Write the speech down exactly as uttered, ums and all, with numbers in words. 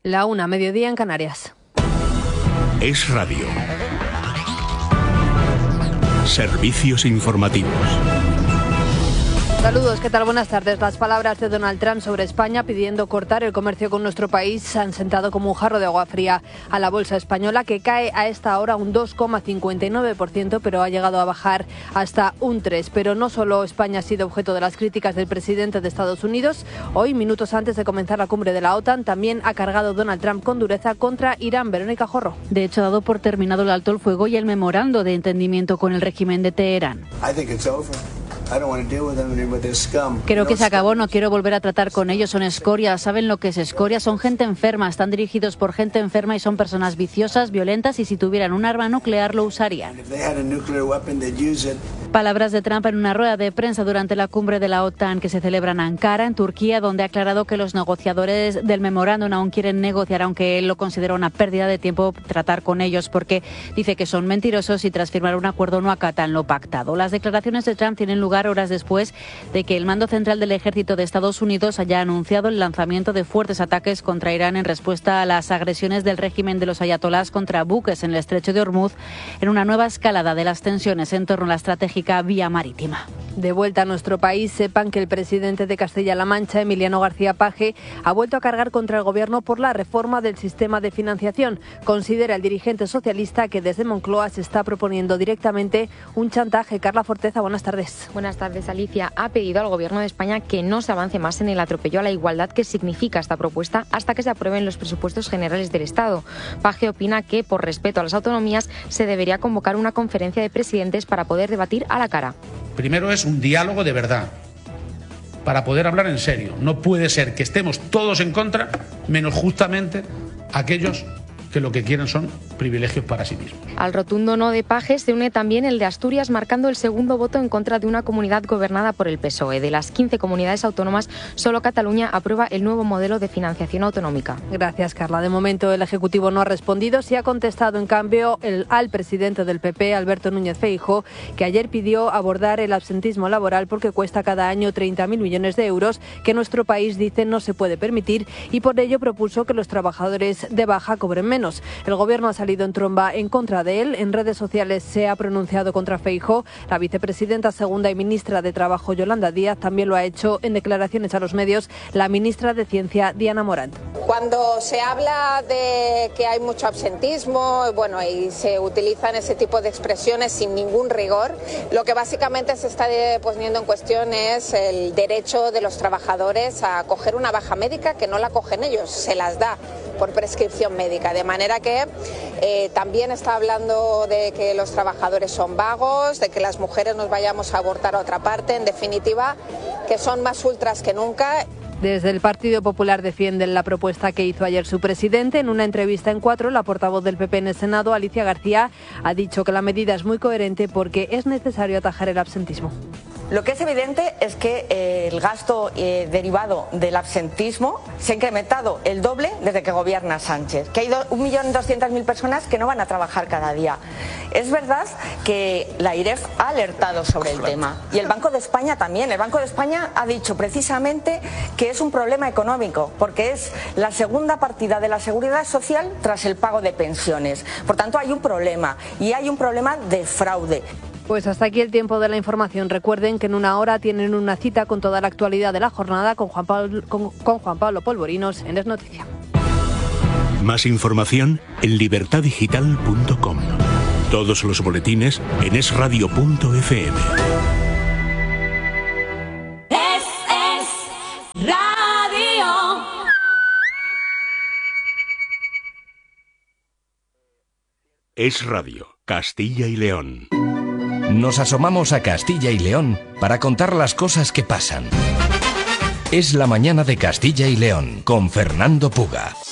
La una, mediodía en Canarias. Es Radio. Servicios informativos. Saludos, ¿qué tal? Buenas tardes. Las palabras de Donald Trump sobre España pidiendo cortar el comercio con nuestro país han sentado como un jarro de agua fría a la bolsa española, que cae a esta hora un dos coma cincuenta y nueve por ciento, pero ha llegado a bajar hasta un tres por ciento. Pero no solo España ha sido objeto de las críticas del presidente de Estados Unidos. Hoy, minutos antes de comenzar la cumbre de la OTAN, también ha cargado Donald Trump con dureza contra Irán. Verónica Jorro. De hecho, ha dado por terminado el alto el fuego y el memorando de entendimiento con el régimen de Teherán. Creo que se acabó, no quiero volver a tratar con ellos, son escoria, ¿saben lo que es escoria? Son gente enferma, están dirigidos por gente enferma y son personas viciosas, violentas, y si tuvieran un arma nuclear lo usarían. Palabras de Trump en una rueda de prensa durante la cumbre de la OTAN que se celebra en Ankara, en Turquía, donde ha aclarado que los negociadores del memorándum aún quieren negociar, aunque él lo considera una pérdida de tiempo tratar con ellos, porque dice que son mentirosos y tras firmar un acuerdo no acatan lo pactado. Las declaraciones de Trump tienen lugar horas después de que el mando central del ejército de Estados Unidos haya anunciado el lanzamiento de fuertes ataques contra Irán en respuesta a las agresiones del régimen de los ayatolás contra buques en el estrecho de Hormuz, en una nueva escalada de las tensiones en torno a la estratégica vía marítima. De vuelta a nuestro país, sepan que el presidente de Castilla-La Mancha, Emiliano García Paje, ha vuelto a cargar contra el gobierno por la reforma del sistema de financiación. Considera el dirigente socialista que desde Moncloa se está proponiendo directamente un chantaje. Carla Forteza, buenas tardes. Buenas tardes, Alicia. Ha pedido al Gobierno de España que no se avance más en el atropello a la igualdad que significa esta propuesta hasta que se aprueben los presupuestos generales del Estado. Paje opina que, por respeto a las autonomías, se debería convocar una conferencia de presidentes para poder debatir a la cara. Primero es un diálogo de verdad, para poder hablar en serio. No puede ser que estemos todos en contra, menos justamente aquellos que lo que quieren son privilegios para sí mismos. Al rotundo no de Paje se une también el de Asturias, marcando el segundo voto en contra de una comunidad gobernada por el P S O E. De las quince comunidades autónomas, solo Cataluña aprueba el nuevo modelo de financiación autonómica. Gracias, Carla. De momento el Ejecutivo no ha respondido. Sí ha contestado, en cambio, el, al presidente del P P, Alberto Núñez Feijóo, que ayer pidió abordar el absentismo laboral porque cuesta cada año treinta mil millones de euros, que nuestro país, dice, no se puede permitir, y por ello propuso que los trabajadores de baja cobren menos. El Gobierno ha salido en tromba en contra de él. En redes sociales se ha pronunciado contra Feijóo. La vicepresidenta segunda y ministra de Trabajo, Yolanda Díaz, también lo ha hecho en declaraciones a los medios la ministra de Ciencia, Diana Morant. Cuando se habla de que hay mucho absentismo, bueno, y se utilizan ese tipo de expresiones sin ningún rigor, lo que básicamente se está poniendo en cuestión es el derecho de los trabajadores a coger una baja médica, que no la cogen ellos, se las da por prescripción médica. De manera que eh, también está hablando de que los trabajadores son vagos, de que las mujeres nos vayamos a abortar a otra parte, en definitiva, que son más ultras que nunca. Desde el Partido Popular defienden la propuesta que hizo ayer su presidente. En una entrevista en Cuatro, la portavoz del P P en el Senado, Alicia García, ha dicho que la medida es muy coherente porque es necesario atajar el absentismo. Lo que es evidente es que eh, el gasto eh, derivado del absentismo se ha incrementado el doble desde que gobierna Sánchez, que hay un millón doscientas mil personas que no van a trabajar cada día. Es verdad que la I R E F ha alertado sobre el tema y el Banco de España también. El Banco de España ha dicho precisamente que es un problema económico porque es la segunda partida de la Seguridad Social tras el pago de pensiones. Por tanto, hay un problema y hay un problema de fraude. Pues hasta aquí el tiempo de la información. Recuerden que en una hora tienen una cita con toda la actualidad de la jornada con Juan Pablo, con, con Juan Pablo Polvorinos en Es Noticia. Más información en libertad digital punto com. Todos los boletines en es radio punto efe eme. Es, es radio. Es Radio, Castilla y León. Nos asomamos a Castilla y León para contar las cosas que pasan. Es la mañana de Castilla y León con Fernando Puga.